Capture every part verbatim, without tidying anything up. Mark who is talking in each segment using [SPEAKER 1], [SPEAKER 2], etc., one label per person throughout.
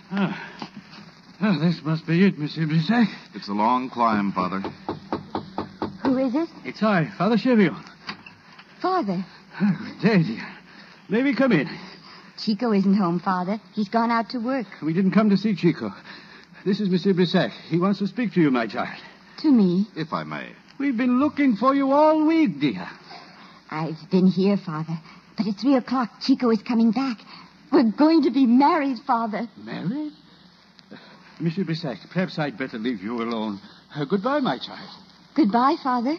[SPEAKER 1] Ah. Oh, this must be it, Monsieur Brissac.
[SPEAKER 2] It's a long climb, Father.
[SPEAKER 3] Who is it?
[SPEAKER 1] It's I, Father Cheviot.
[SPEAKER 3] Father.
[SPEAKER 1] Oh, good day, dear. May we come in?
[SPEAKER 3] Chico isn't home, Father. He's gone out to work.
[SPEAKER 1] We didn't come to see Chico. This is Monsieur Brissac. He wants to speak to you, my child.
[SPEAKER 3] To me?
[SPEAKER 2] If I may.
[SPEAKER 1] We've been looking for you all week, dear.
[SPEAKER 3] I've been here, Father. But at three o'clock, Chico is coming back. We're going to be married, Father.
[SPEAKER 1] Married? Uh, Monsieur Brissac, perhaps I'd better leave you alone. Uh, goodbye, my child.
[SPEAKER 3] Goodbye, Father.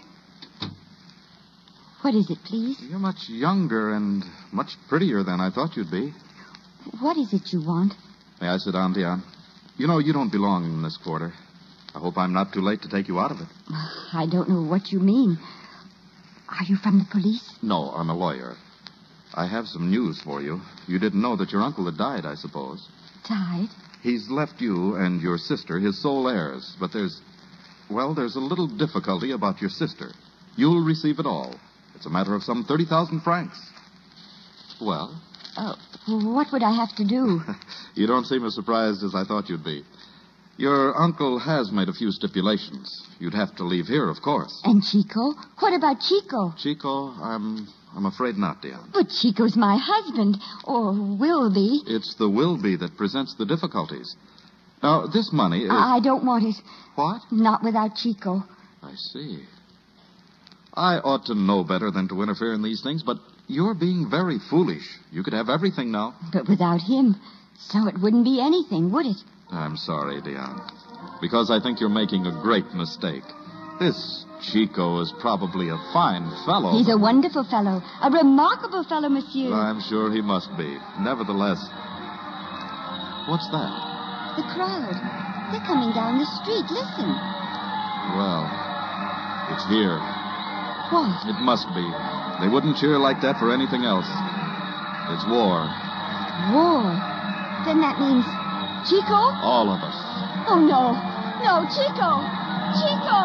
[SPEAKER 3] What is it, please?
[SPEAKER 2] You're much younger and much prettier than I thought you'd be.
[SPEAKER 3] What is it you want?
[SPEAKER 2] May I sit down, Diane? You know, you don't belong in this quarter. I hope I'm not too late to take you out of it.
[SPEAKER 3] I don't know what you mean. Are you from the police?
[SPEAKER 2] No, I'm a lawyer. I have some news for you. You didn't know that your uncle had died, I suppose.
[SPEAKER 3] Died?
[SPEAKER 2] He's left you and your sister his sole heirs. But there's, well, there's a little difficulty about your sister. You'll receive it all. It's a matter of some thirty thousand francs. Well?
[SPEAKER 3] Oh, what would I have to do?
[SPEAKER 2] You don't seem as surprised as I thought you'd be. Your uncle has made a few stipulations. You'd have to leave here, of course.
[SPEAKER 3] And Chico? What about Chico?
[SPEAKER 2] Chico, I'm I'm afraid not, Diane.
[SPEAKER 3] But Chico's my husband, or will be.
[SPEAKER 2] It's the will be that presents the difficulties. Now, this money... Is...
[SPEAKER 3] I don't want it.
[SPEAKER 2] What?
[SPEAKER 3] Not without Chico.
[SPEAKER 2] I see. I ought to know better than to interfere in these things, but you're being very foolish. You could have everything now.
[SPEAKER 3] But without him, so it wouldn't be anything, would it?
[SPEAKER 2] I'm sorry, Diane, because I think you're making a great mistake. This Chico is probably a fine fellow.
[SPEAKER 3] He's
[SPEAKER 2] but...
[SPEAKER 3] a wonderful fellow, a remarkable fellow, monsieur.
[SPEAKER 2] I'm sure he must be. Nevertheless, what's that?
[SPEAKER 3] The crowd. They're coming down the street. Listen.
[SPEAKER 2] Well, it's here.
[SPEAKER 3] What?
[SPEAKER 2] It must be. They wouldn't cheer like that for anything else. It's war.
[SPEAKER 3] War? Then that means Chico?
[SPEAKER 2] All of us.
[SPEAKER 3] Oh, no. No, Chico. Chico!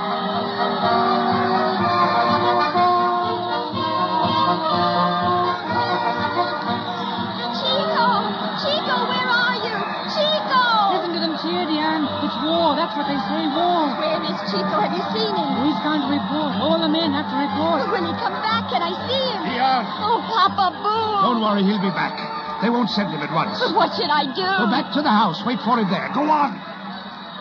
[SPEAKER 3] Chico! Chico, where are you? Chico!
[SPEAKER 4] Listen to them cheer, Diane. It's war. That's what they say, war.
[SPEAKER 3] Where is Chico? Have you seen him?
[SPEAKER 4] He's gone to report. All the men have to report.
[SPEAKER 3] When he come back, can I see him?
[SPEAKER 5] Diane!
[SPEAKER 3] Oh, Papa Boo!
[SPEAKER 5] Don't worry, he'll be back. They won't send him at once.
[SPEAKER 3] But what should I do?
[SPEAKER 5] Go back to the house. Wait for him there. Go on.